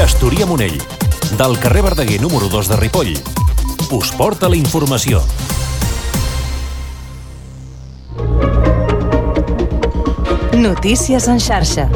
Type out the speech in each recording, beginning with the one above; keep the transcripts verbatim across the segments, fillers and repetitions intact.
Gestoria Monell, del carrer Verdaguer número dos de Ripoll, us porta la informació. Notícies en xarxa.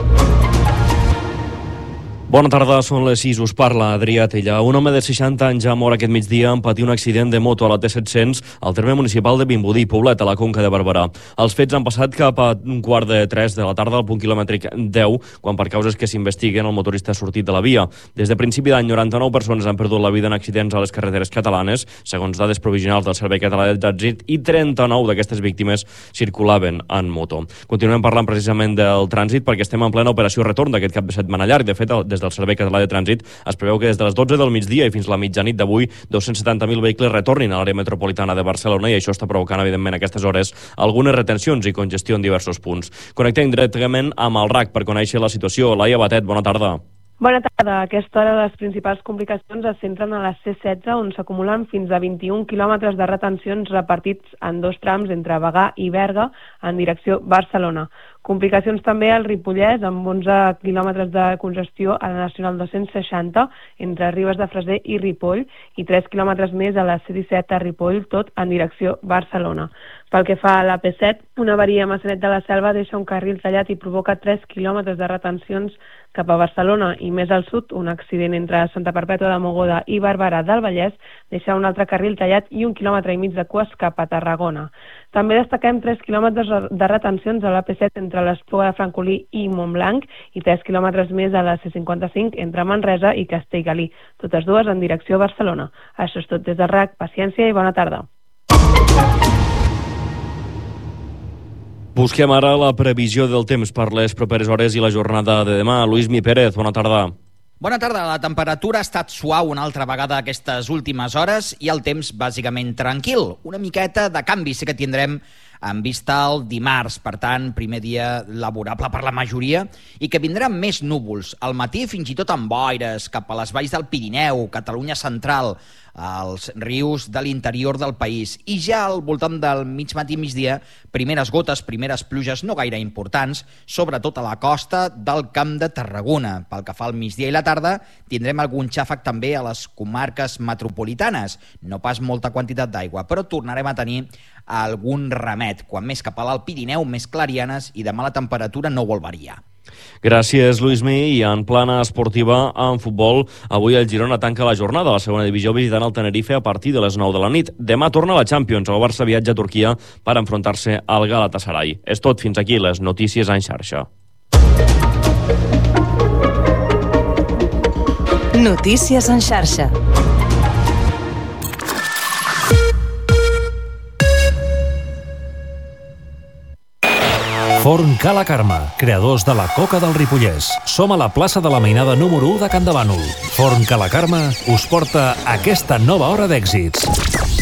Bona tarda, són les sis, us parla Adrià Tella. Un home de seixanta anys ha mort aquest migdia en patir un accident de moto a la T set-cents al terme municipal de Vimbodí, Poblet, a la Conca de Barberà. Els fets han passat cap a un quart de tres de la tarda al punt quilomètric deu, quan per causes que s'investiguen el motorista ha sortit de la via. Des de principi d'any, noranta-nou persones han perdut la vida en accidents a les carreteres catalanes, segons dades provisionals del Servei Català de Trànsit, i trenta-nou d'aquestes víctimes circulaven en moto. Continuem parlant precisament del trànsit perquè estem en plena operació retorn d'aquest cap de setmana llarg. De fet, des del Servei Català de Trànsit es preveu que des de les dotze del migdia i fins a la mitjanit d'avui dos-cents setanta mil vehicles retornin a l'àrea metropolitana de Barcelona, i això està provocant, evidentment, a aquestes hores algunes retencions i congestió en diversos punts. Connectem directament amb el R A C per conèixer la situació. Laia Batet, bona tarda. Bona tarda. A aquesta hora les principals complicacions es centren a la C setze, on s'acumulen fins a vint-i-un quilòmetres de retencions repartits en dos trams entre Bagà i Berga en direcció Barcelona. Complicacions també al Ripollès, amb onze quilòmetres de congestió a la Nacional dos-cents seixanta entre Ribes de Freser i Ripoll, i tres quilòmetres més a la C disset a Ripoll, tot en direcció Barcelona. Pel que fa a la P set, una avaria a Maçanet de la Selva deixa un carril tallat i provoca tres quilòmetres de retencions cap a Barcelona, i més al sud, un accident entre Santa Perpètua de Mogoda i Barberà del Vallès deixa un altre carril tallat i un quilòmetre i mig de cues cap a Tarragona. També destaquem tres quilòmetres de retencions a la P set entre l'Espluga de Francolí i Montblanc, i tres quilòmetres més a la C cinquanta-cinc entre Manresa i Castellgalí, totes dues en direcció Barcelona. Això és tot des del R A C, paciència i bona tarda. Busquem ara la previsió del temps per les properes hores i la jornada de demà. Luismi Pérez, bona tarda. Bona tarda. La temperatura ha estat suau una altra vegada aquestes últimes hores i el temps bàsicament tranquil. Una miqueta de canvi sí que tindrem en vista al dimarts, per tant, primer dia laborable per la majoria, i que vindran més núvols. Al matí fins i tot amb boires cap a les valls del Pirineu, Catalunya central, als rius de l'interior del país. I ja al voltant del mig matí i migdia, primeres gotes, primeres pluges no gaire importants, sobretot a la costa del Camp de Tarragona. Pel que fa al migdia i la tarda, tindrem algun xàfec també a les comarques metropolitanes. No pas molta quantitat d'aigua, però tornarem a tenir algun remet. Quan més cap a l'Alt Pirineu, més clarianes, i demà la temperatura no vol variar. Gràcies, Luismi. I en plana esportiva, en futbol, avui el Girona tanca la jornada a la segona divisió visitant el Tenerife a partir de les nou de la nit. Demà torna a la Champions. El Barça viatja a Turquia per enfrontar-se al Galatasaray. És tot, fins aquí les notícies en xarxa. Notícies en xarxa. Forn Cala Carme, creadors de la coca del Ripollès. Som a la plaça de la Mainada número u de Can de Bànol. Forn Cala Carme us porta aquesta nova hora d'èxits.